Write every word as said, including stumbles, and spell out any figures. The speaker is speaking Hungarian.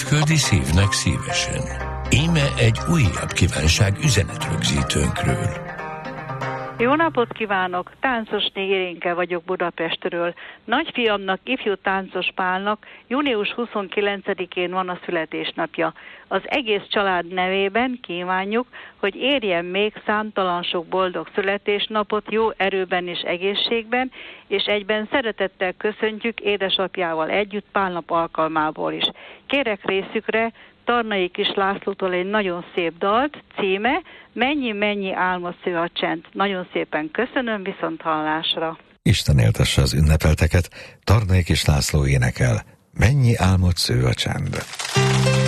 küldi szívnek szívesen. Íme egy újabb kívánság üzenetrögzítőnkről. Jó napot kívánok! Táncosné Irénke vagyok Budapestről. Nagyfiamnak, ifjú Táncos Pálnak június huszonkilencedikén van a születésnapja. Az egész család nevében kívánjuk, hogy érjen még számtalan sok boldog születésnapot jó erőben és egészségben, és egyben szeretettel köszöntjük édesapjával együtt Pálnap alkalmából is. Kérek részükre Tarnai Kis Lászlótól egy nagyon szép dalt, címe Mennyi-mennyi álmot sző a csend. Nagyon szépen köszönöm, viszont hallásra. Isten éltesse az ünnepelteket, Tarnai Kis László énekel, Mennyi álmot sző a csend.